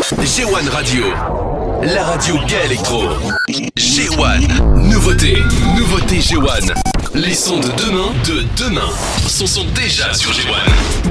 G1 Radio, la radio gay électro. G1, nouveauté G1. Les sons de demain sont déjà sur G1.